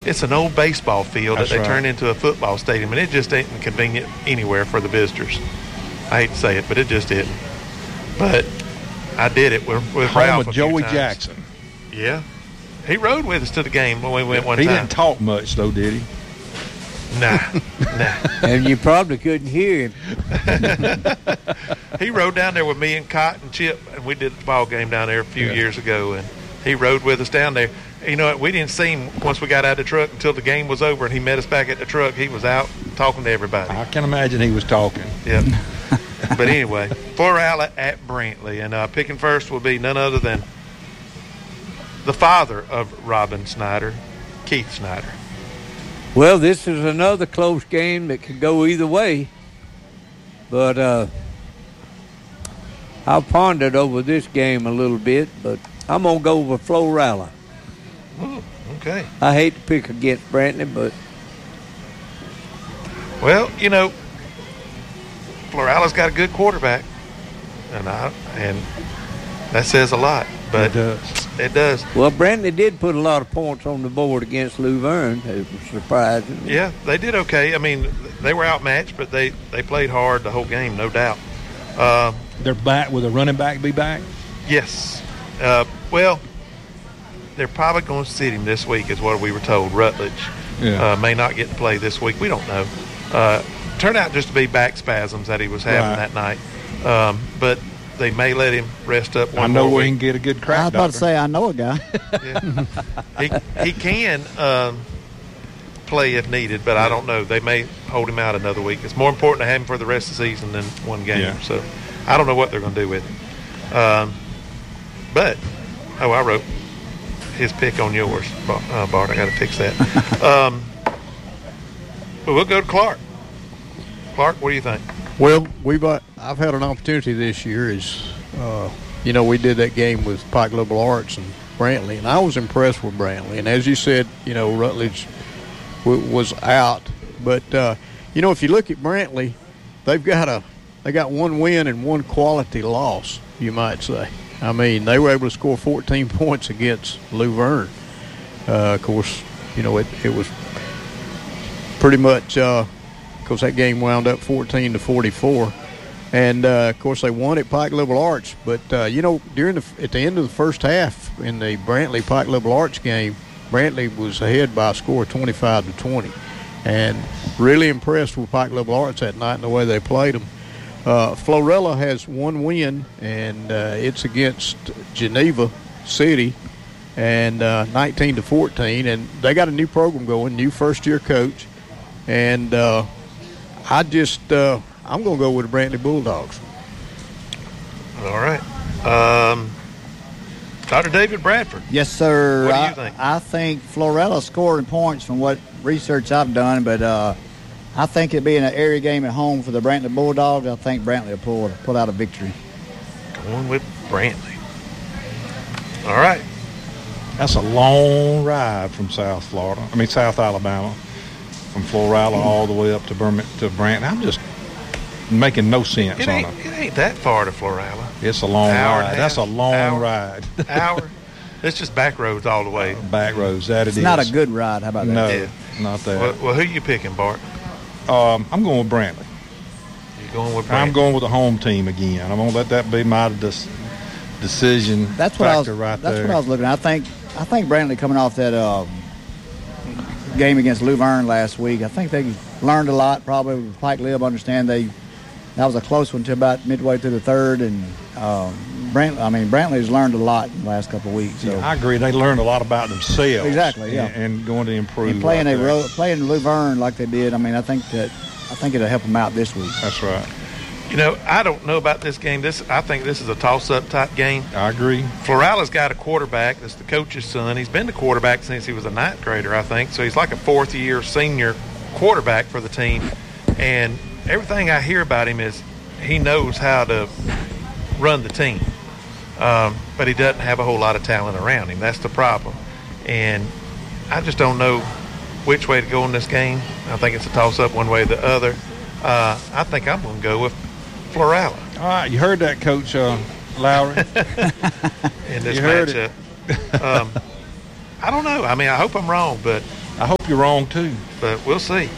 it's an old baseball field That's that they right. turned into a football stadium, and it just ain't convenient anywhere for the visitors. I hate to say it, but it just isn't. But I did it with Home Ralph of a few Joey times. Jackson. Yeah. He rode with us to the game when we went one He time. didn't talk much, though, did he? Nah. And you probably couldn't hear him. He rode down there with me and Cotton and Chip, and we did the ball game down there a few years ago, and he rode with us down there. You know what? We didn't see him once we got out of the truck until the game was over, and he met us back at the truck. He was out talking to everybody. I can imagine he was talking. Yep. But anyway, Florala at Brantley, and picking first will be none other than the father of Robin Snyder, Keith Snyder. Well, this is another close game that could go either way. But I pondered over this game a little bit, but I'm going to go with Florala. Ooh, okay. I hate to pick against Brantley, but Well, you know, Florala's got a good quarterback, and that says a lot. But it does. Well, Brantley did put a lot of points on the board against Luverne. It was surprising. Yeah, they did okay. I mean, they were outmatched, but they played hard the whole game, no doubt. They're back. Will the running back be back? Yes. Well, they're probably going to sit him this week, is what we were told. Rutledge may not get to play this week. We don't know. Turned out just to be back spasms that he was having that night. But they may let him rest up one I know more where week. he can get a good crack I was about to say, I know a guy. Yeah. He can play if needed, but I don't know. They may hold him out another week. It's more important to have him for the rest of the season than one game. Yeah. So I don't know what they're going to do with him. But I wrote his pick on yours, Bart. I got to fix that. But we'll go to Clark. Clark, what do you think? Well, I've had an opportunity this year. We did that game with Pike Liberal Arts and Brantley, and I was impressed with Brantley. And as you said, Rutledge was out, but if you look at Brantley, they got one win and one quality loss, you might say. I mean, they were able to score 14 points against Luverne. Of course, it was pretty much. Because that game wound up 14-44, and of course they won at Pike Liberal Arts. But at the end of the first half in the Brantley Pike Liberal Arts game, Brantley was ahead by a score of 25-20, and really impressed with Pike Liberal Arts that night and the way they played them. Florala has one win, and it's against Geneva City, and 19-14, and they got a new program going, new first-year coach, and I'm going to go with the Brantley Bulldogs. All right. Dr. David Bradford. Yes, sir. What do you think? I think Florala scoring points from what research I've done, but I think it'd be an area game at home for the Brantley Bulldogs. I think Brantley will pull out a victory. Going with Brantley. All right. That's a long ride from South Alabama, from Florala all the way up to Brantley. I'm just making no sense on it. It ain't that far to Florala. It's a long ride. That's a long ride. Hour. It's just back roads all the way. Back roads, that it is. It's not a good ride. How about that? No, Yeah. not that. Well, who you picking, Bart? I'm going with Brantley. You going with Brantley? I'm going with the home team again. I'm going to let that be my decision factor right there. That's what I was looking at. I think Brantley coming off that game against Luverne last week, I think they learned a lot. Probably with Pike Lib, understand that was a close one to about midway through the third, and Brantley's learned a lot in the last couple of weeks. So. Yeah, I agree. They learned a lot about themselves. Exactly, yeah. And going to improve. And playing Luverne like they did, I think it'll help them out this week. That's right. I don't know about this game. I think this is a toss-up type game. I agree. Florala's got a quarterback that's the coach's son. He's been the quarterback since he was a ninth grader, I think. So he's like a fourth-year senior quarterback for the team. And everything I hear about him is he knows how to run the team. But he doesn't have a whole lot of talent around him. That's the problem. And I just don't know which way to go in this game. I think it's a toss-up one way or the other. I think I'm going to go with Florala. All right, you heard that, Coach Lowry. In this You heard matchup. I don't know. I mean, I hope I'm wrong, but I hope you're wrong, too. But we'll see.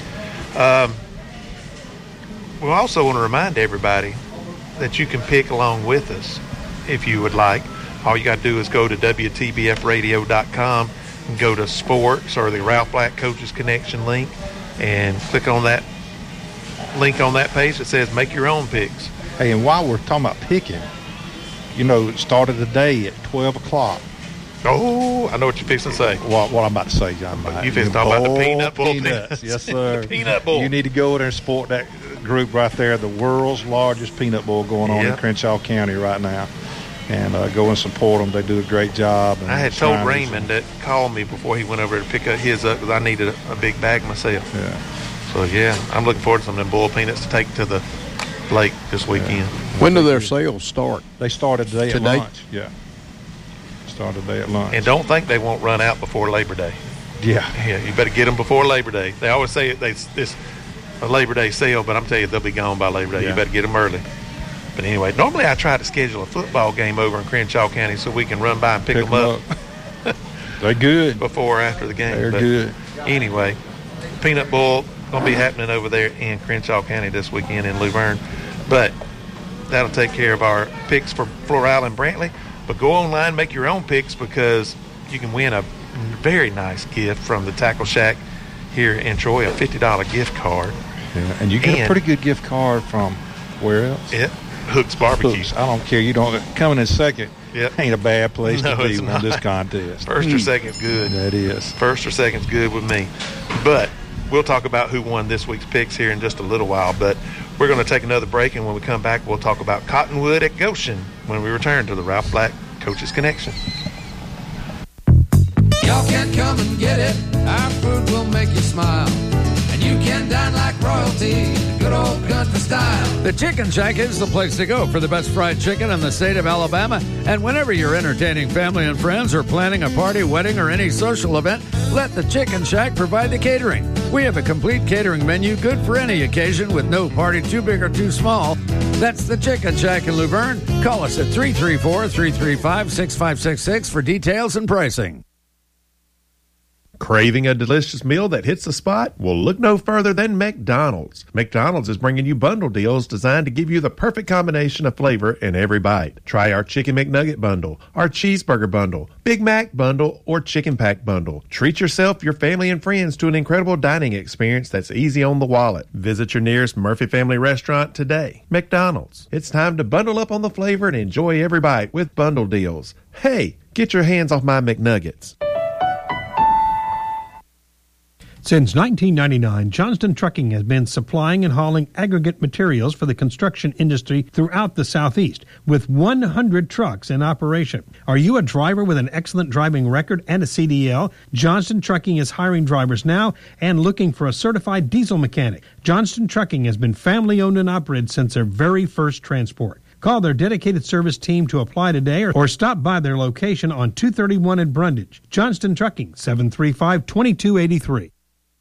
We also want to remind everybody that you can pick along with us if you would like. All you got to do is go to WTBFradio.com and go to sports or the Ralph Black Coaches Connection link and click on that link on that page that says make your own picks. Hey, and while we're talking about picking, it started the day at 12 o'clock. Oh, I know what you're fixing to say. What I'm about to say, John. You fixing to talk about the peanut bowl. Peanuts. Yes, sir. Peanut bowl. You need to go there and support that group right there, the world's largest peanut bowl going on in Crenshaw County right now. And go and support them. They do a great job. And I had told Raymond that called me before he went over to pick up his up because I needed a big bag myself. Yeah. So, I'm looking forward to some of them boiled peanuts to take to the lake this weekend. Yeah. When do their sales start? They started today at lunch. Yeah. Started today at lunch. And don't think they won't run out before Labor Day. Yeah. Yeah, you better get them before Labor Day. They always say it's a Labor Day sale, but I'm telling you, they'll be gone by Labor Day. Yeah. You better get them early. But anyway, normally I try to schedule a football game over in Crenshaw County so we can run by and pick them up. They're good. Before or after the game. They're good. Anyway, Peanut Bowl going to be happening over there in Crenshaw County this weekend in Luverne. But that'll take care of our picks for Floral and Brantley. But go online, make your own picks because you can win a very nice gift from the Tackle Shack here in Troy, a $50 gift card. Yeah, and you get a pretty good gift card from where else? Hook's Barbecue. Hooks. I don't care. You don't coming in second. Ain't a bad place to be on this contest. First or second's good. That is. First or second's good with me. But we'll talk about who won this week's picks here in just a little while. But we're going to take another break, and when we come back, we'll talk about Cottonwood at Goshen when we return to the Ralph Black Coaches Connection. Y'all can come and get it. Our food will make you smile. And you can dine like royalty, good old country style. The Chicken Shack is the place to go for the best fried chicken in the state of Alabama. And whenever you're entertaining family and friends or planning a party, wedding, or any social event, let the Chicken Shack provide the catering. We have a complete catering menu good for any occasion with no party too big or too small. That's the Chicken Shack in Luverne. Call us at 334-335-6566 for details and pricing. Craving a delicious meal that hits the spot? Well, look no further than McDonald's. McDonald's is bringing you bundle deals designed to give you the perfect combination of flavor in every bite. Try our Chicken McNugget bundle, our Cheeseburger bundle, Big Mac bundle, or Chicken Pack bundle. Treat yourself, your family, and friends to an incredible dining experience that's easy on the wallet. Visit your nearest Murphy Family restaurant today. McDonald's. It's time to bundle up on the flavor and enjoy every bite with bundle deals. Hey, get your hands off my McNuggets. Since 1999, Johnston Trucking has been supplying and hauling aggregate materials for the construction industry throughout the Southeast, with 100 trucks in operation. Are you a driver with an excellent driving record and a CDL? Johnston Trucking is hiring drivers now and looking for a certified diesel mechanic. Johnston Trucking has been family-owned and operated since their very first transport. Call their dedicated service team to apply today or stop by their location on 231 in Brundage. Johnston Trucking, 735-2283.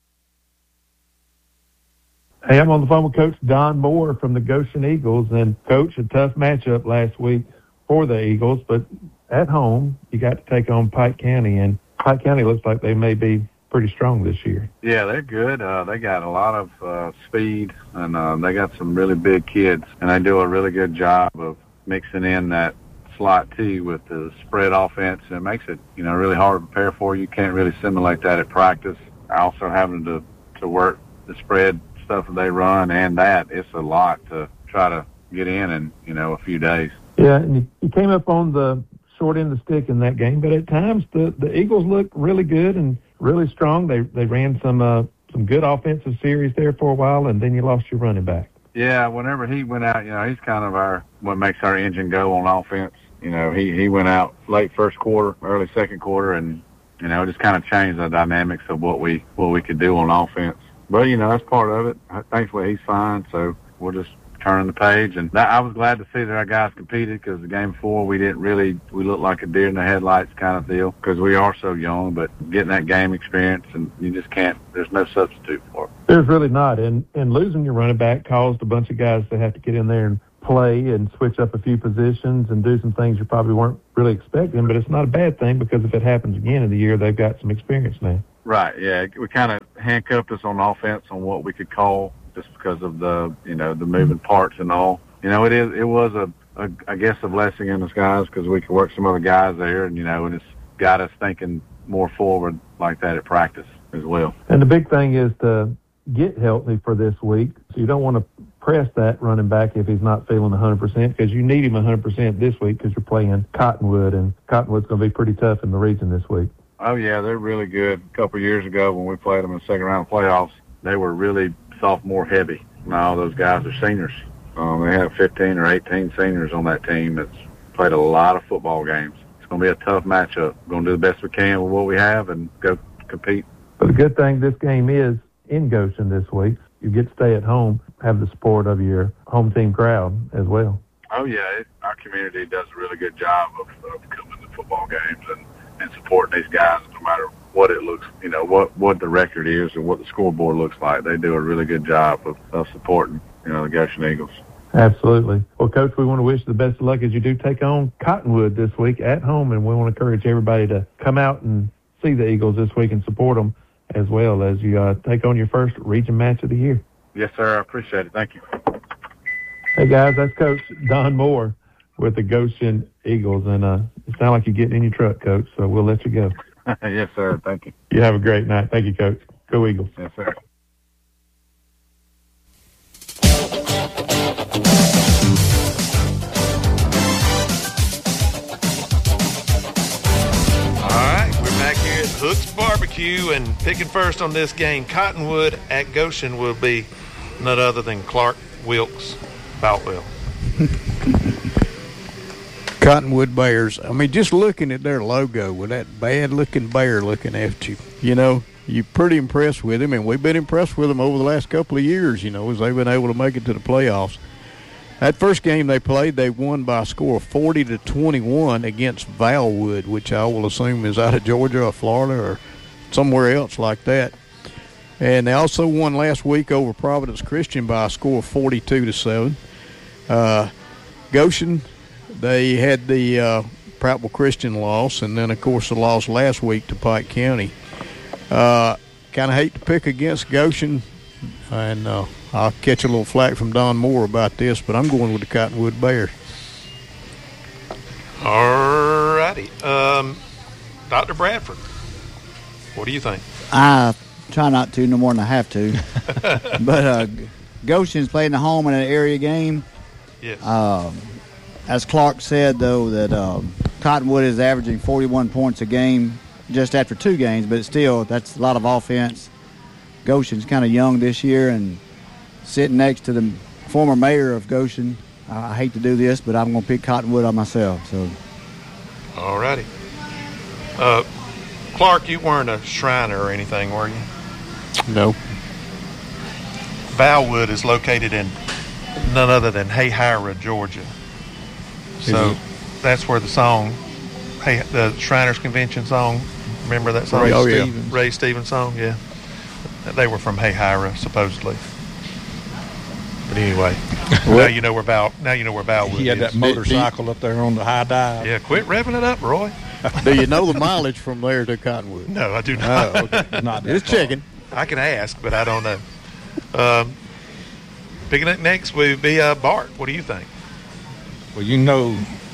Hey, I'm on the phone with Coach Don Moore from the Goshen Eagles. And, Coach, a tough matchup last week for the Eagles, but at home, you got to take on Pike County. And Pike County looks like they may be pretty strong this year. Yeah, they're good. They got a lot of speed, and they got some really big kids. And they do a really good job of mixing in that slot T with the spread offense. And it makes it, really hard to prepare for. You can't really simulate that at practice. Also having to work the spread stuff that they run, and it's a lot to try to get in a few days. Yeah, and you came up on the short end of the stick in that game, but at times the Eagles looked really good and really strong. They ran some good offensive series there for a while, and then you lost your running back. Yeah, whenever he went out, he's kind of what makes our engine go on offense. He went out late first quarter, early second quarter, and just kind of changed the dynamics of what we could do on offense. But, that's part of it. Thankfully, he's fine, so we'll just turn the page. And I was glad to see that our guys competed because the game before we looked like a deer in the headlights kind of deal because we are so young, but getting that game experience, and you just can't, there's no substitute for it. There's really not. And losing your running back caused a bunch of guys to have to get in there and play and switch up a few positions and do some things you probably weren't really expecting, but it's not a bad thing because if it happens again in the year, they've got some experience now. Right, yeah. We kind of handcuffed us on offense on what we could call just because of the, the moving parts and all. It was I guess, a blessing in disguise because we could work some other guys there and, and it's got us thinking more forward like that at practice as well. And the big thing is to get healthy for this week. So you don't want to press that running back if he's not feeling 100% because you need him 100% this week because you're playing Cottonwood, and Cottonwood's going to be pretty tough in the region this week. Oh, yeah, they're really good. A couple of years ago when we played them in the second round of playoffs, they were really sophomore heavy. Now all those guys are seniors. They have 15 or 18 seniors on that team that's played a lot of football games. It's going to be a tough matchup. We're going to do the best we can with what we have and go compete. But the good thing this game is in Goshen this week. You get to stay at home, have the support of your home team crowd as well. Oh, yeah. Our community does a really good job of coming to football games and supporting these guys no matter what it looks, what the record is or what the scoreboard looks like. They do a really good job of supporting, the Goshen Eagles. Absolutely. Well, Coach, we want to wish you the best of luck as you do take on Cottonwood this week at home, and we want to encourage everybody to come out and see the Eagles this week and support them as well as you take on your first region match of the year. Yes, sir. I appreciate it. Thank you. Hey, guys, that's Coach Don Moore with the Goshen Eagles, and it sounds like you're getting in your truck, Coach, so we'll let you go. Yes, sir. Thank you. You have a great night. Thank you, Coach. Go Eagles. Yes, sir. Hook's Barbecue, and picking first on this game, Cottonwood at Goshen will be none other than Clark Wilkes Boutwell. Cottonwood Bears. I mean, just looking at their logo with that bad-looking bear looking at you, you're pretty impressed with him, and we've been impressed with them over the last couple of years, as they've been able to make it to the playoffs. That first game they played, they won by a score of 40-21 against Valwood, which I will assume is out of Georgia or Florida or somewhere else like that. And they also won last week over Providence Christian by a score of 42-7. Goshen, they had the Prattville Christian loss, and then, of course, the loss last week to Pike County. Kind of hate to pick against Goshen, and I'll catch a little flack from Don Moore about this, but I'm going with the Cottonwood Bears. All righty. Dr. Bradford, what do you think? I try not to no more than I have to. But Goshen's playing at home in an area game. Yes. As Clark said, though, that Cottonwood is averaging 41 points a game just after 2 games, but still, that's a lot of offense. Goshen's kind of young this year, and sitting next to the former mayor of Goshen, I hate to do this, but I'm going to pick Cottonwood on myself. So, all righty. Clark, you weren't a Shriner or anything, were you? No. Valwood is located in none other than Hayhira, Georgia. So that's where the song, the Shriners Convention song, remember that song? Ray Stevens song, yeah. They were from Hayhira, supposedly. But anyway, now you know where Valwood is. He had that motorcycle up there on the high dive. Yeah, quit revving it up, Roy. Do you know the mileage from there to Cottonwood? No, I do not. Oh, okay. Not just checking. I can ask, but I don't know. Picking it next would be Bart. What do you think? Well,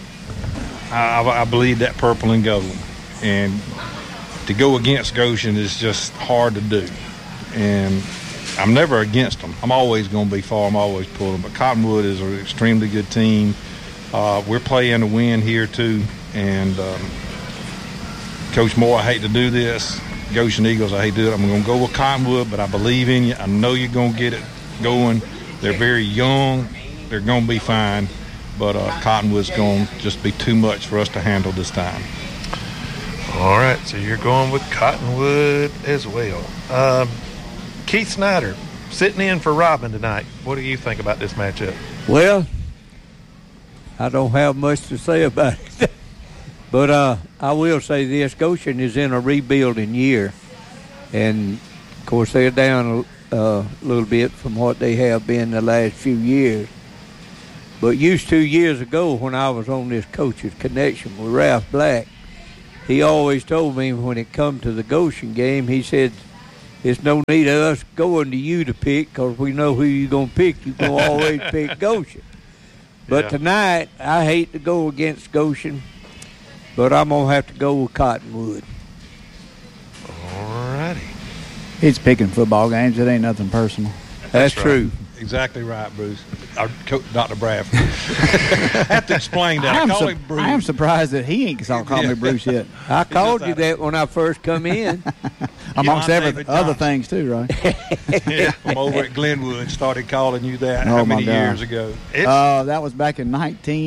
I believe that purple and gold. And to go against Goshen is just hard to do. And I'm never against them. I'm always going to be for them, always pull them. But Cottonwood is an extremely good team. We're playing to win here, too. And Coach Moore, I hate to do this. Goshen Eagles, I hate to do it. I'm going to go with Cottonwood, but I believe in you. I know you're going to get it going. They're very young. They're going to be fine. But Cottonwood's going to just be too much for us to handle this time. All right, so you're going with Cottonwood as well. Keith Snyder, sitting in for Robin tonight. What do you think about this matchup? Well, I don't have much to say about it. But I will say this, Goshen is in a rebuilding year. And, of course, they're down a little bit from what they have been the last few years. But used 2 years ago when I was on this coach's connection with Ralph Black, he always told me when it come to the Goshen game, he said, "It's no need of us going to you to pick because we know who you're going to pick. You're going to always pick Goshen." But tonight, I hate to go against Goshen, but I'm going to have to go with Cottonwood. All righty. He's picking football games. It ain't nothing personal. That's true. Exactly right, Bruce. Dr. Bradford. I have to explain that. I call him Bruce. I am surprised that he ain't called me Bruce yet. I called you that when I first come in. Amongst other things, too, right? I'm over at Glenwood. Started calling you that how many years ago? That was back in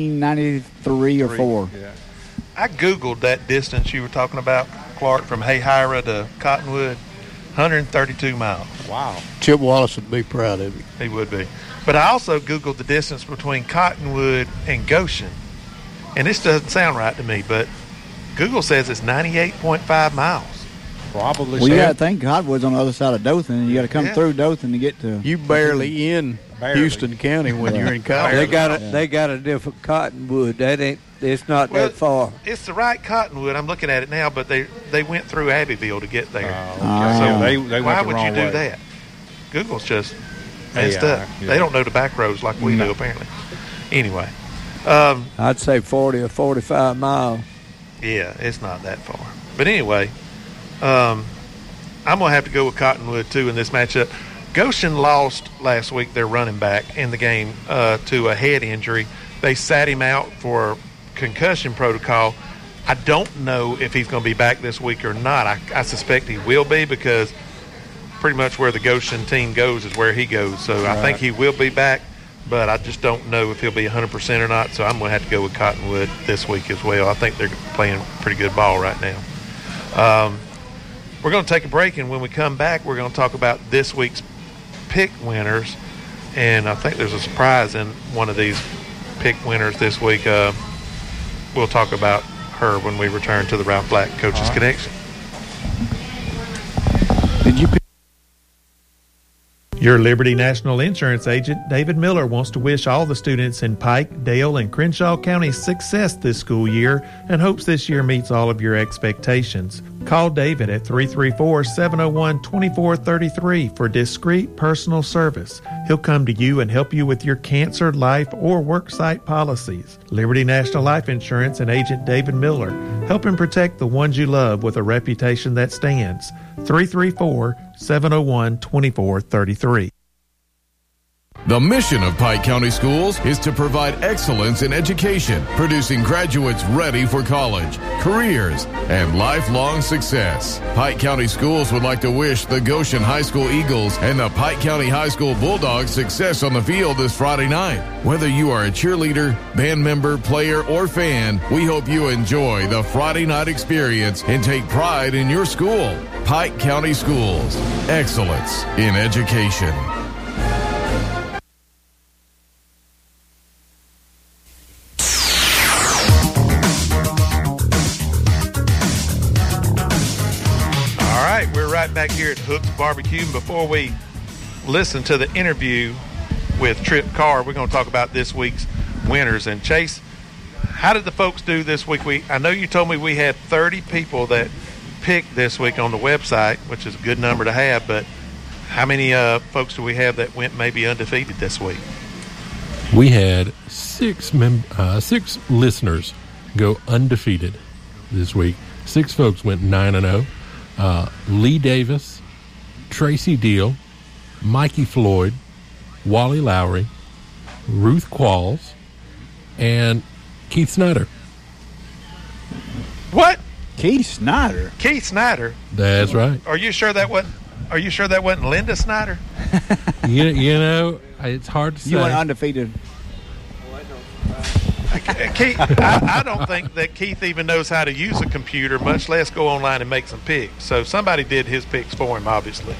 1993 or 4. Yeah. I Googled that distance you were talking about, Clark, from Hayhira to Cottonwood. 132 miles. Wow. Chip Wallace would be proud of you. He would be. But I also Googled the distance between Cottonwood and Goshen. And this doesn't sound right to me, but Google says it's 98.5 miles. Probably. Well, you got to think Cottonwood's on the other side of Dothan, and you got to come through Dothan to get to. You barely in Houston County when you're in college. They got a different Cottonwood. It's not that far. It's the right Cottonwood. I'm looking at it now, but they went through Abbeville to get there. So they why went the would wrong you do way. that? Google's just messed up. Yeah. They don't know the back roads like we do, apparently. Anyway. I'd say 40 or 45 miles. Yeah, it's not that far. But anyway, I'm going to have to go with Cottonwood, too, in this matchup. Goshen lost last week their running back in the game to a head injury. They sat him out for concussion protocol. I don't know if he's going to be back this week or not. I suspect he will be because pretty much where the Goshen team goes is where he goes. So I think he will be back, but I just don't know if he'll be 100% or not. So I'm going to have to go with Cottonwood this week as well. I think they're playing pretty good ball right now. We're going to take a break, and when we come back, we're going to talk about this week's pick winners. And I think there's a surprise in one of these pick winners this week. We'll talk about her when we return to the Ralph Black Coaches Connection. Did you pick? Your Liberty National Insurance agent, David Miller, wants to wish all the students in Pike, Dale, and Crenshaw counties success this school year and hopes this year meets all of your expectations. Call David at 334-701-2433 for discreet personal service. He'll come to you and help you with your cancer, life, or worksite policies. Liberty National Life Insurance and agent David Miller, helping protect the ones you love with a reputation that stands. 334-701-2433. The mission of Pike County Schools is to provide excellence in education, producing graduates ready for college, careers, and lifelong success. Pike County Schools would like to wish the Goshen High School Eagles and the Pike County High School Bulldogs success on the field this Friday night. Whether you are a cheerleader, band member, player, or fan, we hope you enjoy the Friday night experience and take pride in your school. Pike County Schools, excellence in education. Right back here at Hook's Barbecue. And before we listen to the interview with Trip Carr, we're going to talk about this week's winners. And Chase, how did the folks do this week? I know you told me we had 30 people that picked this week on the website, which is a good number to have, but how many folks do we have that went maybe undefeated this week? We had six listeners go undefeated this week. 6 folks went 9-0. Lee Davis, Tracy Deal, Mikey Floyd, Wally Lowry, Ruth Qualls, and Keith Snyder. What? Keith Snyder? Keith Snyder? That's right. Are you sure that wasn't Linda Snyder? you know, it's hard to say. You went undefeated. Keith, I don't think that Keith even knows how to use a computer, much less go online and make some picks. So somebody did his picks for him, obviously.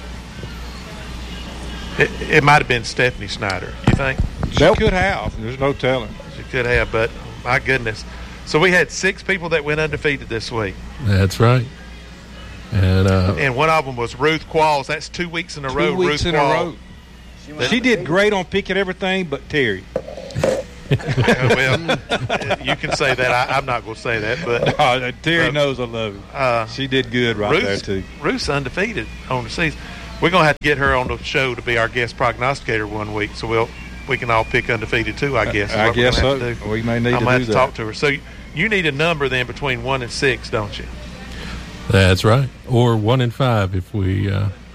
It might have been Stephanie Snyder, you think? She could have. There's no telling. She could have, but my goodness. So we had 6 people that went undefeated this week. That's right. And one of them was Ruth Qualls. That's 2 weeks in a row. 2 weeks Ruth in Qualls. a row. She did great on picking everything but Terry. Well, you can say that. I'm not going to say that, but Terry knows I love her. She did good there too. Ruth's undefeated on the season. We're going to have to get her on the show to be our guest prognosticator one week, so we can all pick undefeated too. I guess. I guess so. We may need I'm to going do to talk to her. So you need a number then between 1 and 6, don't you? That's right. Or 1 and 5 if we.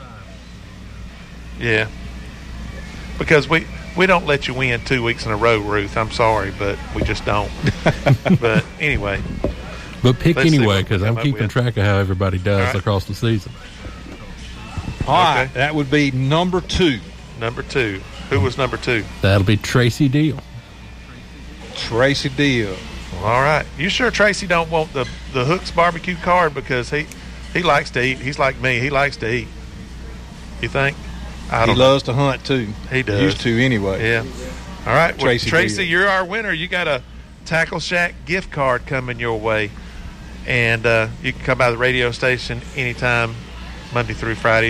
Yeah. Because we don't let you win 2 weeks in a row, Ruth. I'm sorry, but we just don't. But anyway. But pick anyway, because I'm keeping track of how everybody does across the season. All right, that would be number 2. Number 2. Who was number 2? That'll be Tracy Deal. Tracy Deal. All right. You sure Tracy don't want the Hooks barbecue card because he likes to eat. He's like me. He likes to eat. You think? He loves to hunt too. He does. Used to anyway. Yeah. All right. Well, Tracy, you're our winner. You got a Tackle Shack gift card coming your way. And you can come by the radio station anytime, Monday through Friday,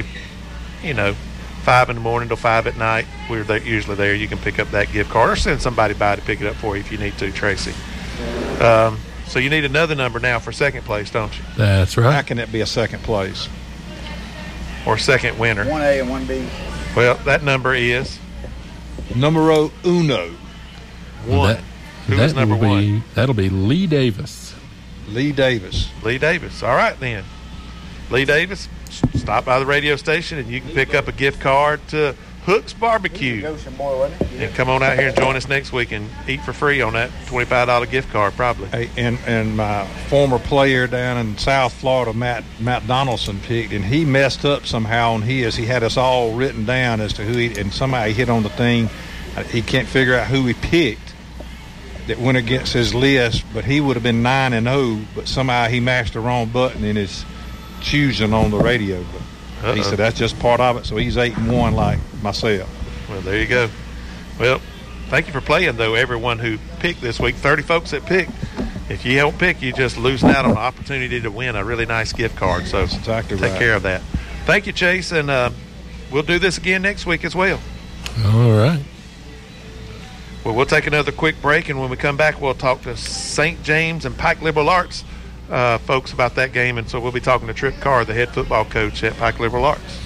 5 in the morning till 5 at night. We're usually there. You can pick up that gift card or send somebody by to pick it up for you if you need to, Tracy. So you need another number now for second place, don't you? That's right. How can it be a second place? Or second winner? 1A and 1B. Well, that number is? Numero uno. 1. Who is number 1? That'll be Lee Davis. Lee Davis. Lee Davis. All right, then. Lee Davis, stop by the radio station and you can pick up a gift card to Hooks Barbecue. And come on out here and join us next week and eat for free on that $25 gift card, probably. Hey, and my former player down in South Florida, Matt Donaldson, picked, and he messed up somehow on his. He had us all written down as to who and somehow he hit on the thing. He can't figure out who he picked that went against his list, but he would have been 9-0, but somehow he mashed the wrong button in his choosing on the radio. But he said that's just part of it, so he's 8-1 like myself. Well, there you go. Well, thank you for playing, though, everyone who picked this week. 30 folks that picked. If you don't pick, you're just losing out on the opportunity to win a really nice gift card. So exactly take care of that. Thank you, Chase, and we'll do this again next week as well. All right. Well, we'll take another quick break, and when we come back, we'll talk to St. James and Pike Liberal Arts folks about that game, and so we'll be talking to Trip Carr, the head football coach at Pike Liberal Arts.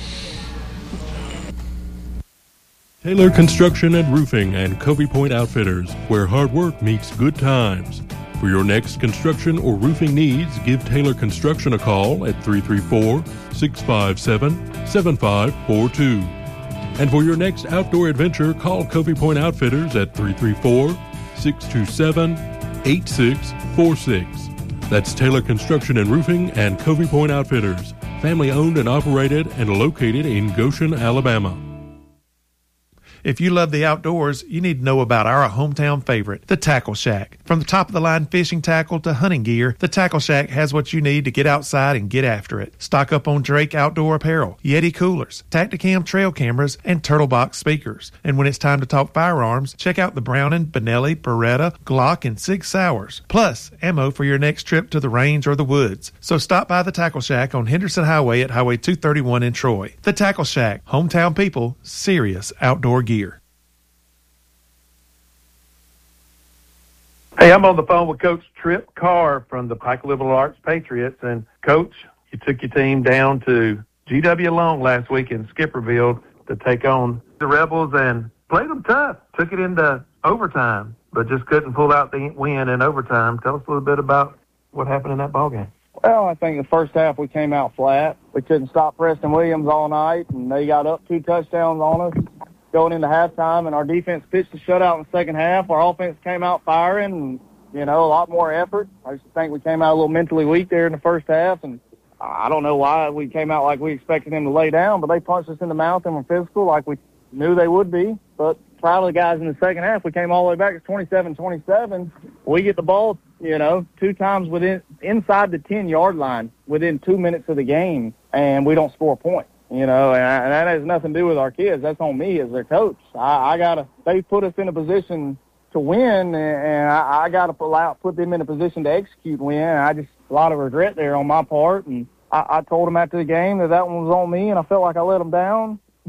Taylor Construction and Roofing and Covey Point Outfitters, where hard work meets good times. For your next construction or roofing needs, give Taylor Construction a call at 334-657-7542. And for your next outdoor adventure, call Covey Point Outfitters at 334-627-8646. That's Taylor Construction and Roofing and Covey Point Outfitters, family owned and operated and located in Goshen, Alabama. If you love the outdoors, you need to know about our hometown favorite, the Tackle Shack. From the top-of-the-line fishing tackle to hunting gear, the Tackle Shack has what you need to get outside and get after it. Stock up on Drake outdoor apparel, Yeti coolers, Tacticam trail cameras, and Turtle Box speakers. And when it's time to talk firearms, check out the Browning, Benelli, Beretta, Glock, and Sig Sauers. Plus, ammo for your next trip to the range or the woods. So stop by the Tackle Shack on Henderson Highway at Highway 231 in Troy. The Tackle Shack, hometown people, serious outdoor gear. Hey, I'm on the phone with Coach Trip Carr from the Pike Liberal Arts Patriots. And, Coach, you took your team down to GW Long last week in Skipperville to take on the Rebels and played them tough. Took it into overtime, but just couldn't pull out the win in overtime. Tell us a little bit about what happened in that ballgame. Well, I think the first half we came out flat. We couldn't stop Preston Williams all night, and they got up 2 touchdowns on us going into halftime, and our defense pitched a shutout in the second half. Our offense came out firing and, a lot more effort. I just think we came out a little mentally weak there in the first half, and I don't know why we came out like we expected them to lay down, but they punched us in the mouth and were physical like we knew they would be. But proud of the guys in the second half. We came all the way back to 27-27. We get the ball, 2 times inside the 10-yard line within 2 minutes of the game, and we don't score a point. And that has nothing to do with our kids. That's on me as their coach. They put us in a position to win, and I got to put them in a position to execute win. A lot of regret there on my part, and I told them after the game that one was on me, and I felt like I let them down. But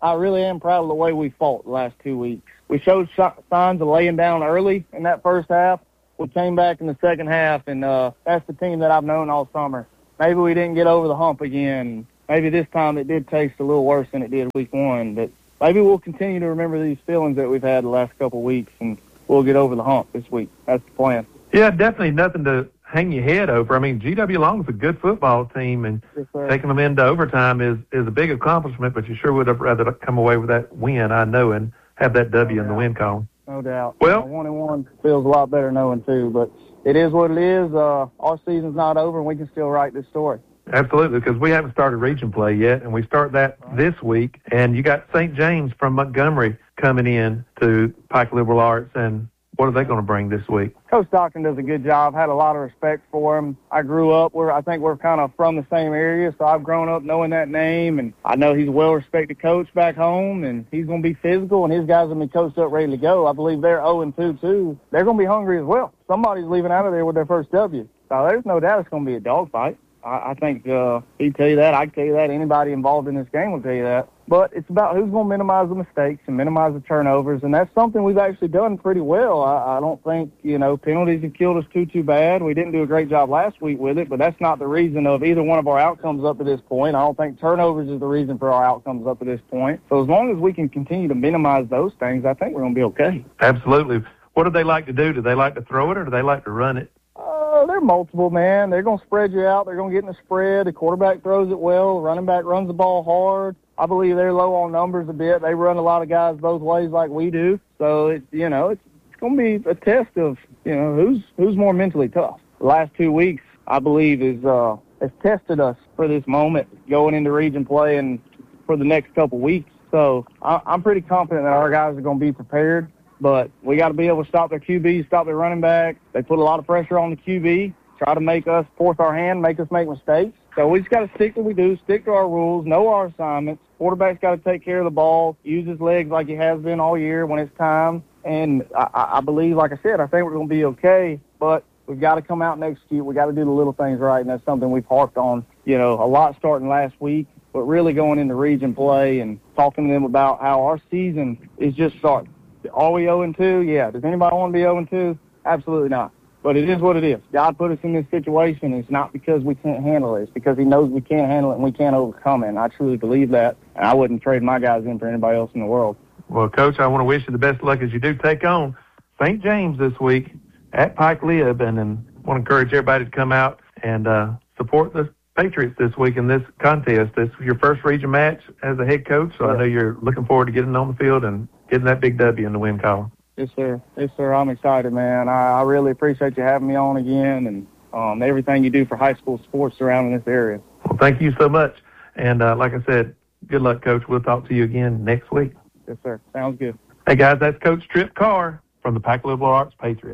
I really am proud of the way we fought the last 2 weeks. We showed signs of laying down early in that first half. We came back in the second half, and that's the team that I've known all summer. Maybe we didn't get over the hump again. Maybe this time it did taste a little worse than it did week one. But maybe we'll continue to remember these feelings that we've had the last couple of weeks, and we'll get over the hump this week. That's the plan. Yeah, definitely nothing to hang your head over. I mean, GW Long's a good football team, and taking them into overtime is a big accomplishment, but you sure would have rather come away with that win, I know, and have that W in the win column. No doubt. Well, 1-1 feels a lot better knowing, too, but it is what it is. Our season's not over, and we can still write this story. Absolutely, because we haven't started region play yet, and we start that this week. And you got St. James from Montgomery coming in to Pike Liberal Arts, and what are they going to bring this week? Coach Stockton does a good job. Had a lot of respect for him. I grew up I think we're kind of from the same area, so I've grown up knowing that name, and I know he's a well-respected coach back home, and he's going to be physical, and his guys will be coached up, ready to go. I believe they're 0-2, too. They're going to be hungry as well. Somebody's leaving out of there with their first W. So there's no doubt it's going to be a dogfight. I think he'd tell you that. I can tell you that. Anybody involved in this game will tell you that. But it's about who's going to minimize the mistakes and minimize the turnovers, and that's something we've actually done pretty well. I don't think, penalties have killed us too bad. We didn't do a great job last week with it, but that's not the reason of either one of our outcomes up to this point. I don't think turnovers is the reason for our outcomes up to this point. So as long as we can continue to minimize those things, I think we're going to be okay. Absolutely. What do they like to do? Do they like to throw it, or do they like to run it? They're multiple, man. They're going to spread you out. They're going to get in the spread. The quarterback throws it well. Running back runs the ball hard. I believe they're low on numbers a bit. They run a lot of guys both ways like we do. So, it's going to be a test of, who's more mentally tough. The last 2 weeks, I believe, has tested us for this moment going into region play and for the next couple weeks. So I'm pretty confident that our guys are going to be prepared. But we got to be able to stop their QB, stop their running back. They put a lot of pressure on the QB, try to make us force our hand, make us make mistakes. So we just got to stick to what we do, stick to our rules, know our assignments. Quarterback's got to take care of the ball, use his legs like he has been all year when it's time. And I believe, like I said, I think we're going to be okay. But we've got to come out and execute. We got to do the little things right, and that's something we've harped on, a lot starting last week. But really going into region play and talking to them about how our season is just starting. Are we 0-2? Yeah. Does anybody want to be 0-2? Absolutely not. But it is what it is. God put us in this situation. It's not because we can't handle it. It's because he knows we can't handle it and we can't overcome it. And I truly believe that. And I wouldn't trade my guys in for anybody else in the world. Well, Coach, I want to wish you the best of luck as you do take on St. James this week at Pike Lib. And want to encourage everybody to come out and support the Patriots this week in this contest. This is your first region match as a head coach, so I know you're looking forward to getting on the field and getting that big W in the win column. Yes, sir. Yes, sir. I'm excited, man. I really appreciate you having me on again and everything you do for high school sports surrounding this area. Well, thank you so much. And like I said, good luck, Coach. We'll talk to you again next week. Yes, sir. Sounds good. Hey, guys, that's Coach Trip Carr from the Pike Liberal Arts Patriots.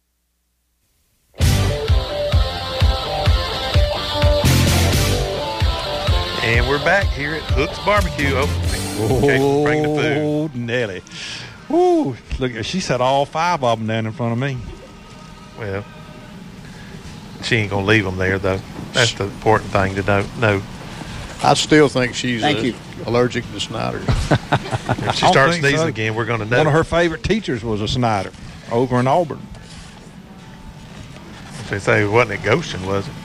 And we're back here at Hook's Barbecue. Okay, bringing the food. Oh, Nelly. Ooh, look, she set all 5 of them down in front of me. Well, she ain't going to leave them there, though. That's the important thing to know. I still think she's allergic to Snyder. If she starts sneezing again, we're going to know. One of her favorite teachers was a Snyder over in Auburn. If they say it wasn't at Goshen, was it?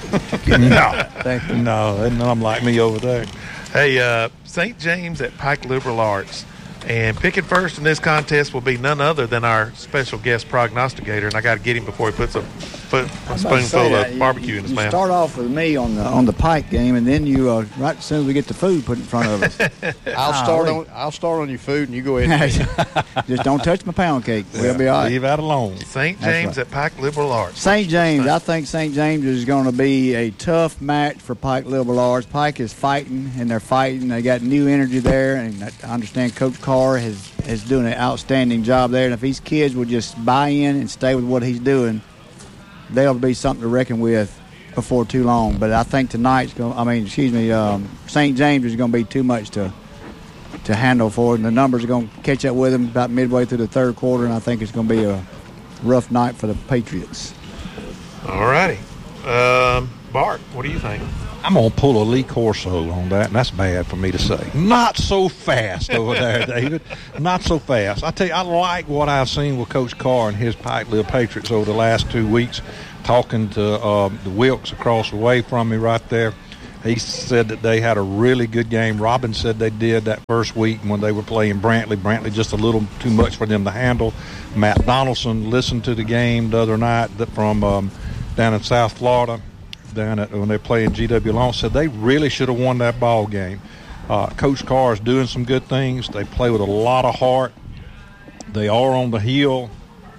No, none like me over there. Hey, St. James at Pike Liberal Arts. And picking first in this contest will be none other than our special guest prognosticator. And I got to get him before he puts a spoonful of barbecue in his mouth. Start off with me on the Pike game, and then you right as soon as we get the food put in front of us. I'll start on your food, and you go ahead. Just don't touch my pound cake. We'll be all right. Leave that alone. St. James at Pike Liberal Arts. St. James. I think St. James is going to be a tough match for Pike Liberal Arts. Pike is fighting, and they're fighting. They got new energy there, and I understand Coach Carr is doing an outstanding job there. And if these kids would just buy in and stay with what he's doing, they'll be something to reckon with before too long. But I think tonight's St. James is going to be too much to handle for it. And the numbers are going to catch up with them about midway through the third quarter, and I think it's going to be a rough night for the Patriots. All righty. Bart, what do you think? I'm going to pull a Lee Corso on that, and that's bad for me to say. Not so fast over there, David. Not so fast. I tell you, I like what I've seen with Coach Carr and his Pike Little Patriots over the last 2 weeks. Talking to the Wilkes across the way from me right there, he said that they had a really good game. Robin said they did that first week when they were playing Brantley. Brantley just a little too much for them to handle. Matt Donaldson listened to the game the other night from down in South Florida, when they're playing GW Long, said they really should have won that ball game. Coach Carr is doing some good things. They play with a lot of heart. They are on the hill.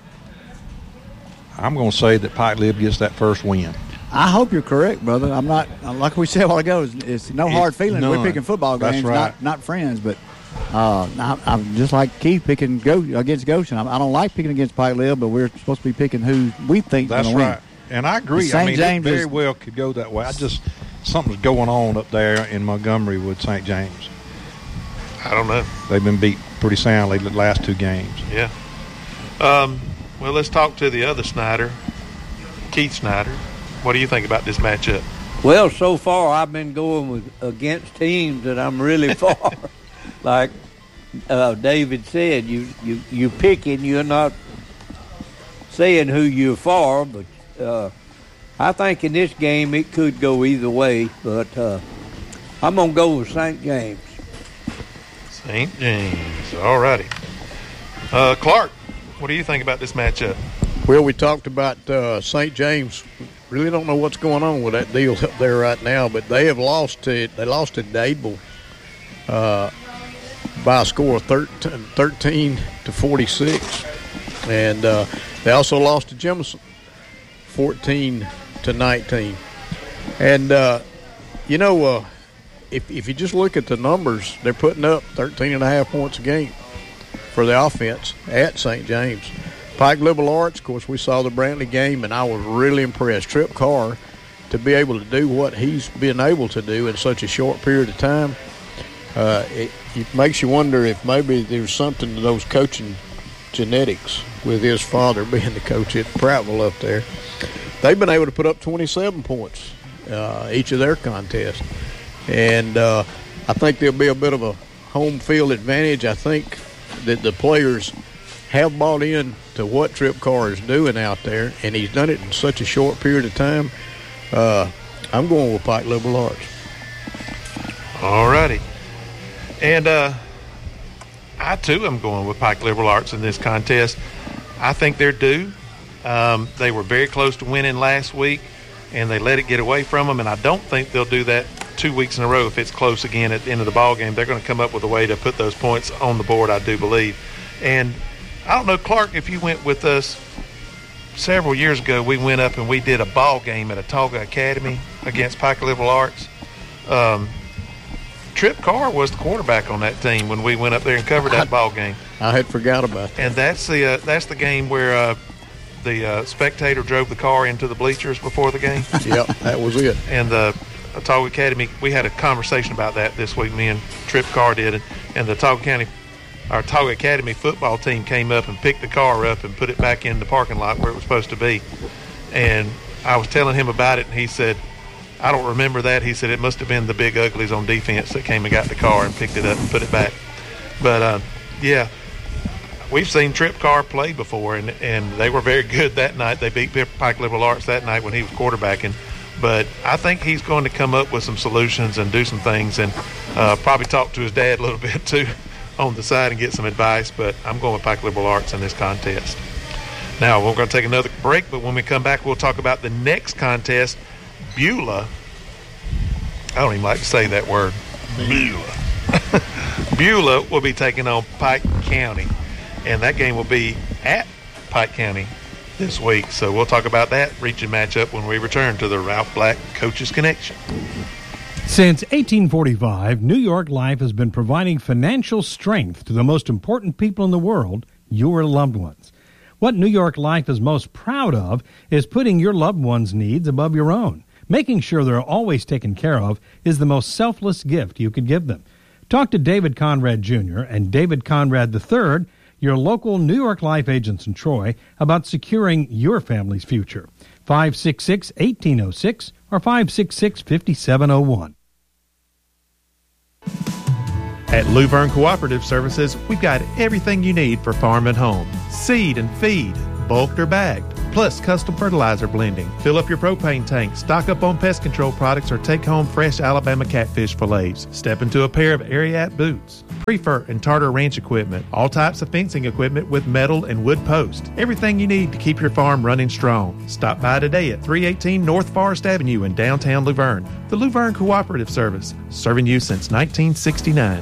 I'm going to say that Pike Lib gets that first win. I hope you're correct, brother. I'm not, like we said a while ago, it's no hard feelings. None. We're picking football games, That's right. not friends. But I'm just like Keith picking against Goshen. I don't like picking against Pike Lib, but we're supposed to be picking who we think is going to win. That's right. And I agree. I mean, it very well could go that way. Something's going on up there in Montgomery with St. James. I don't know. They've been beat pretty soundly the last 2 games. Yeah. Well, let's talk to the other Snyder, Keith Snyder. What do you think about this matchup? Well, so far I've been going against teams that I'm really for. Like David said, you picking, you're not saying who you're for, but I think in this game it could go either way, but I'm going to go with St. James. St. James. All righty. Clark, what do you think about this matchup? Well, we talked about St. James. Really don't know what's going on with that deal up there right now, but they lost to Dadeville by a score of 13-46, and they also lost to Jemison 14-19. And if you just look at the numbers, they're putting up 13.5 points a game for the offense at St. James. Pike Liberal Arts, of course, we saw the Brantley game, and I was really impressed. Trip Carr, to be able to do what he's been able to do in such a short period of time, it makes you wonder if maybe there's something to those coaching genetics with his father being the coach at Prattville up there. They've been able to put up 27 points each of their contests. And I think there'll be a bit of a home field advantage. I think that the players have bought in to what Trip Carr is doing out there, and he's done it in such a short period of time. I'm going with Pike Liberal Arts. All righty. And I, too, am going with Pike Liberal Arts in this contest. I think they're due. They were very close to winning last week, and they let it get away from them, and I don't think they'll do that 2 weeks in a row if it's close again at the end of the ball game. They're going to come up with a way to put those points on the board, I do believe. And I don't know, Clark, if you went with us several years ago, we went up and we did a ball game at Autauga Academy against Pike Liberal Arts. Trip Carr was the quarterback on that team when we went up there and covered that ball game. I had forgot about that. And that's the game where the spectator drove the car into the bleachers before the game. Yep, that was it. And the Autauga Academy, we had a conversation about that this week. Me and Trip Carr did, and the Autauga Academy football team came up and picked the car up and put it back in the parking lot where it was supposed to be. And I was telling him about it, and he said, I don't remember that. He said it must have been the big uglies on defense that came and got the car and picked it up and put it back. But, yeah, we've seen Trip Carr play before, and they were very good that night. They beat Pike Liberal Arts that night when he was quarterbacking. But I think he's going to come up with some solutions and do some things, and probably talk to his dad a little bit, too, on the side and get some advice. But I'm going with Pike Liberal Arts in this contest. Now, we're going to take another break, but when we come back, we'll talk about the next contest, Beulah. I don't even like to say that word. Beulah. Beulah will be taking on Pike County, and that game will be at Pike County this week. So we'll talk about that region matchup when we return to the Ralph Black Coaches Connection. Since 1845, New York Life has been providing financial strength to the most important people in the world, your loved ones. What New York Life is most proud of is putting your loved ones' needs above your own. Making sure they're always taken care of is the most selfless gift you could give them. Talk to David Conrad Jr. and David Conrad III, your local New York Life agents in Troy, about securing your family's future. 566-1806 or 566-5701. At Luverne Cooperative Services, we've got everything you need for farm and home. Seed and feed, bulked or bagged, plus custom fertilizer blending. Fill up your propane tank, stock up on pest control products, or take home fresh Alabama catfish fillets. Step into a pair of Ariat boots, Prefer and Tartar Ranch equipment, all types of fencing equipment with metal and wood posts. Everything you need to keep your farm running strong. Stop by today at 318 North Forest Avenue in downtown Luverne. The Luverne Cooperative Service, serving you since 1969.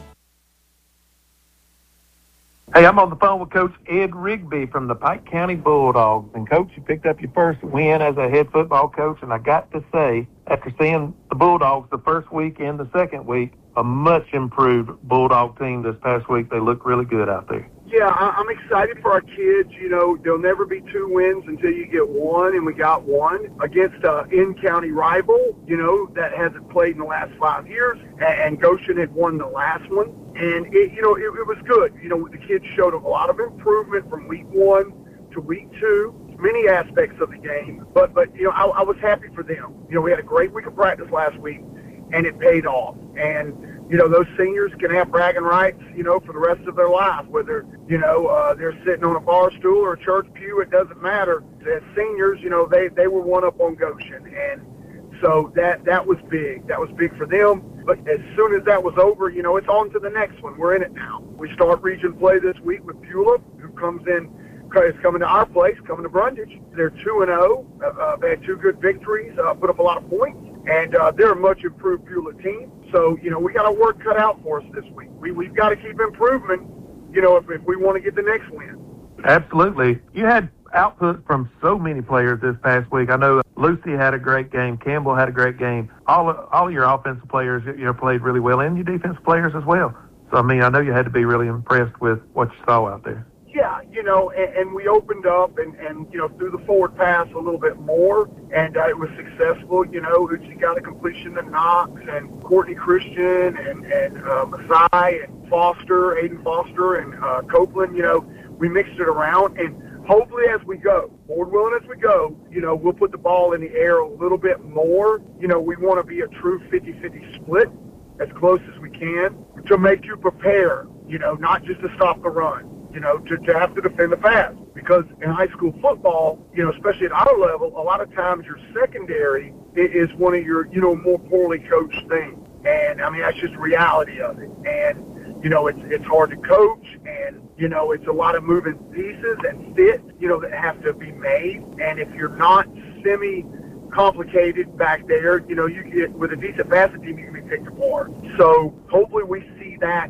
Hey, I'm on the phone with Coach Ed Rigby from the Pike County Bulldogs. And, Coach, you picked up your first win as a head football coach, and I got to say, after seeing the Bulldogs the first week and the second week, a much improved Bulldog team this past week. They look really good out there. Yeah, I'm excited for our kids. You know, there'll never be two wins until you get one, and we got one against an in-county rival, you know, that hasn't played in the last 5 years, and Goshen had won the last one. And, it was good. You know, the kids showed a lot of improvement from week 1 to week 2, many aspects of the game. But you know, I was happy for them. You know, we had a great week of practice last week, and it paid off. And, you know, those seniors can have bragging rights, you know, for the rest of their life, whether, you know, they're sitting on a bar stool or a church pew, it doesn't matter. As seniors, you know, they were one up on Goshen. And so that was big. That was big for them. But as soon as that was over, you know, it's on to the next one. We're in it now. We start region play this week with Beulah, who is coming to our place, coming to Brundage. They're 2-0. They had 2 good victories, put up a lot of points. And they're a much improved Beulah team. So, you know, we got our work cut out for us this week. We've got to keep improving, you know, if we want to get the next win. Absolutely. You had output from so many players this past week. I know Lucy had a great game. Campbell had a great game. All your offensive players, you know, played really well, and your defensive players as well. So, I mean, I know you had to be really impressed with what you saw out there. Yeah, you know, and we opened up and you know, threw the forward pass a little bit more, and it was successful. You know, Uchi got a completion to Knox and Courtney Christian and Masai and Foster, Aiden Foster and Copeland. You know, we mixed it around, and hopefully as we go, Lord willing as we go, you know, we'll put the ball in the air a little bit more. You know, we want to be a true 50-50 split, as close as we can, to make you prepare, you know, not just to stop the run. You know, to have to defend the pass. Because in high school football, you know, especially at our level, a lot of times your secondary is one of your, you know, more poorly coached things. And, I mean, that's just the reality of it. And, you know, it's hard to coach, and, you know, it's a lot of moving pieces and fit, you know, that have to be made. And if you're not semi-complicated back there, you know, you get, with a decent passing team, you can be picked apart. So hopefully we see that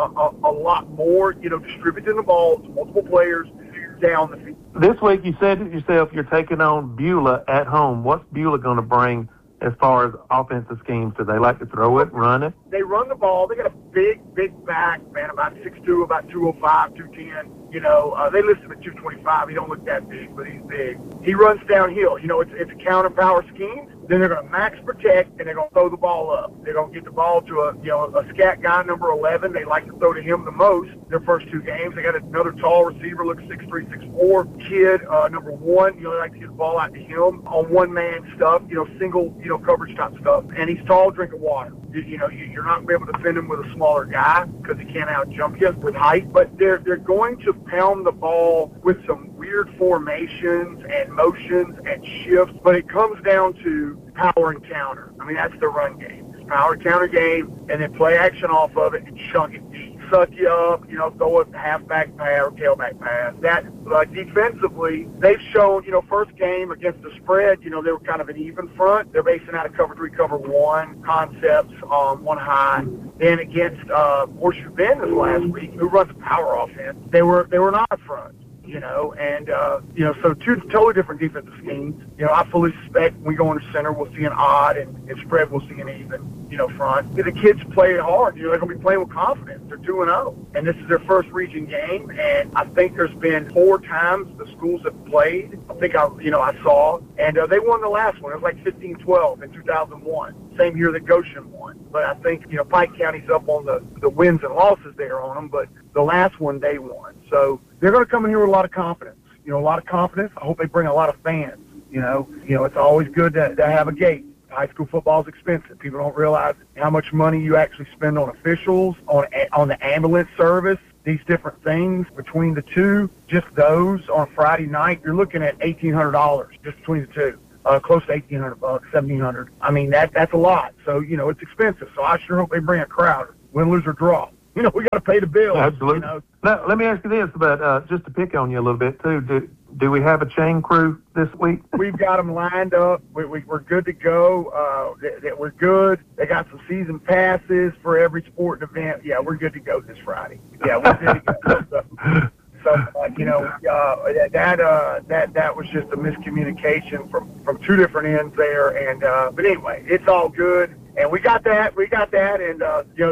a lot more, you know, distributing the ball to multiple players down the field. This week you said to yourself you're taking on Beulah at home. What's Beulah going to bring as far as offensive schemes? Do they like to throw it, run it? They run the ball. They got a big back, man, about 6'2", about 205, 210. You know, they list him at 225. He don't look that big, but he's big. He runs downhill. You know, it's a counter power scheme. Then they're going to max protect, and they're going to throw the ball up. They're going to get the ball to a scat guy, number 11. They like to throw to him the most their first 2 games. They got another tall receiver, looks 6'3", 6'4", kid, number 1. You know, they like to get the ball out to him on one-man stuff, you know, single, you know, coverage type stuff. And he's tall, drinking water. You know, you're not going to be able to defend him with a smaller guy because he can't out-jump you with height. But they're going to pound the ball with some weird formations and motions and shifts. But it comes down to power and counter. I mean, that's the run game. It's power and counter game, and then play action off of it and chunk it deep. Suck you up, you know, throw a halfback pass or tailback pass. That, defensively, they've shown, you know, first game against the spread, you know, they were kind of an even front. They're basing out of cover 3, cover 1 concepts, one high. Then against Horseshoe Bend this last week, who runs a power offense, they were not a front. You know, and, you know, so 2 totally different defensive schemes. You know, I fully suspect when we go into center, we'll see an odd, and spread, we'll see an even, you know, front. The kids play hard. You know, they're going to be playing with confidence. They're 2-0. And this is their first region game, and I think there's been 4 times the schools have played. I think I saw. And they won the last one. It was like 15-12 in 2001. Same year that Goshen won. But I think, you know, Pike County's up on the wins and losses there on them, but the last one they won. So they're going to come in here with a lot of confidence. You know, a lot of confidence. I hope they bring a lot of fans. You know, it's always good to have a gate. High school football is expensive. People don't realize how much money you actually spend on officials, on the ambulance service, these different things between the two. Just those on Friday night, you're looking at $1,800 just between the two. Close to $1,800, $1,700. I mean, that's a lot. So, it's expensive. So I sure hope they bring a crowd, win, lose, or draw. We got to pay the bills. Absolutely. Now, let me ask you this, but just to pick on you a little bit, too. Do we have a chain crew this week? We've got them lined up. We're good to go. We're good. They got some season passes for every sport and event. Yeah, we're good to go this Friday. Yeah, we're good to go. So, that was just a miscommunication from two different ends there. And, but anyway, it's all good. And we got that. And,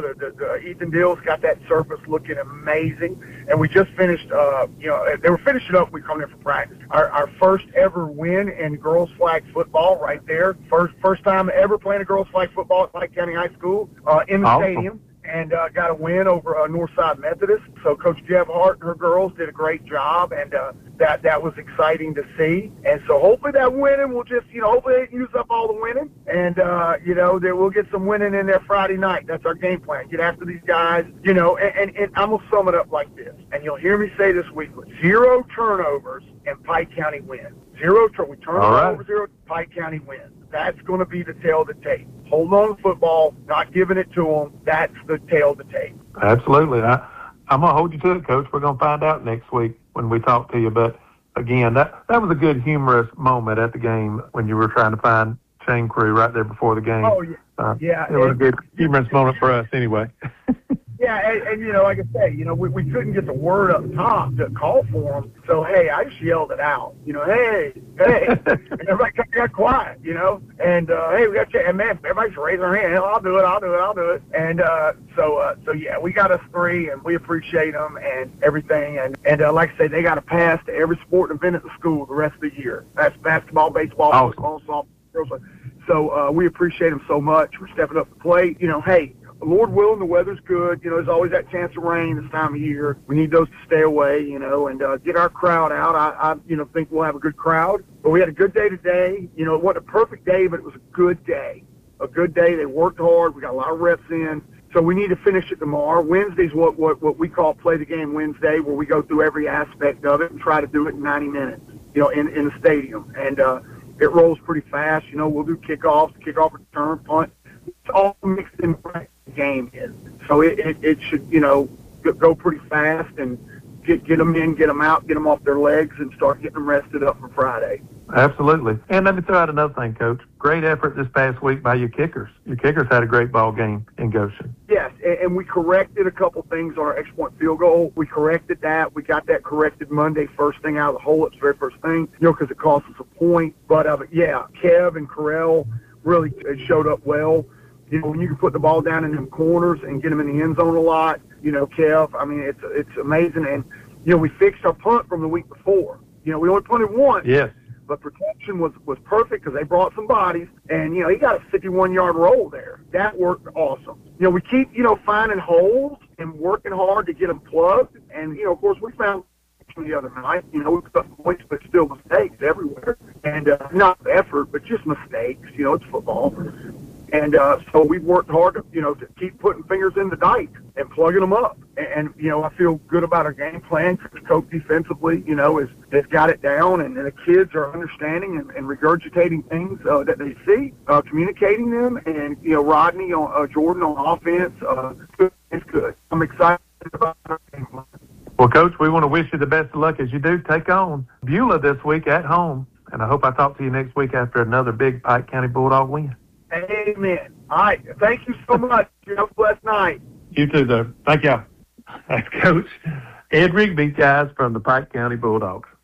the Ethan Dills got that surface looking amazing. And we just finished, they were finishing up. We come in for practice. Our first ever win in girls flag football right there. First time ever playing a girls flag football at Pike County High School, in the stadium. And got a win over Northside Methodist. So Coach Jeff Hart and her girls did a great job, and that was exciting to see. And so hopefully that winning will just, hopefully they use up all the winning, and we'll get some winning in there Friday night. That's our game plan. Get after these guys, and I'm gonna sum it up like this. And you'll hear me say this weekly: 0 turnovers and Pike County wins. We turn over 0. Pike County wins. That's going to be the tail of the tape. Hold on to football, not giving it to them. That's the tail of the tape. Absolutely. I'm going to hold you to it, Coach. We're going to find out next week when we talk to you. But, again, that was a good humorous moment at the game when you were trying to find chain crew right there before the game. Oh, yeah. It was a good humorous moment for us anyway. Yeah, and like I say, we couldn't get the word up top to call for them. So, hey, I just yelled it out. Hey. And everybody got quiet, And, hey, we got to, and man, everybody's raising their hand. I'll do it. And so yeah, we got us 3, and we appreciate them and everything. And like I say, they got a pass to every sport and event at the school the rest of the year. That's basketball, baseball, football, softball. So we appreciate them so much for stepping up to the plate. Hey, Lord willing, the weather's good. There's always that chance of rain this time of year. We need those to stay away, and get our crowd out. I think we'll have a good crowd. But we had a good day today. It wasn't a perfect day, but it was a good day. A good day. They worked hard. We got a lot of reps in. So we need to finish it tomorrow. Wednesday's what we call Play the Game Wednesday, where we go through every aspect of it and try to do it in 90 minutes, in the stadium. And it rolls pretty fast. We'll do kickoff return, punt. It's all mixed in the game is. So it should, go pretty fast and get them in, get them out, get them off their legs, and start getting them rested up for Friday. Absolutely. And let me throw out another thing, Coach. Great effort this past week by your kickers. Your kickers had a great ball game in Goshen. Yes, and we corrected a couple things on our extra-point field goal. We corrected that. We got that corrected Monday, first thing out of the hole. It's the very first thing, because it cost us a point. But, yeah, Kev and Correll really showed up well. When you can put the ball down in them corners and get them in the end zone a lot, Kev, I mean, it's amazing. And, we fixed our punt from the week before. We only punted once. Yes. But protection was perfect because they brought some bodies. And, he got a 51-yard roll there. That worked awesome. We keep, finding holes and working hard to get them plugged. And, of course, we found the other night, we got points, but still mistakes everywhere. And not effort, but just mistakes. It's football. And so we've worked hard to keep putting fingers in the dike and plugging them up. And I feel good about our game plan. Coach defensively, has got it down, and the kids are understanding and regurgitating things that they see, communicating them. And, Rodney, Jordan on offense, it's good. I'm excited about our game plan. Well, Coach, we want to wish you the best of luck as you do take on Beulah this week at home. And I hope I talk to you next week after another big Pike County Bulldog win. Amen. All right. Thank you so much. You have a blessed night. You too, though. Thank you. That's Coach Ed Rigby, guys, from the Pike County Bulldogs.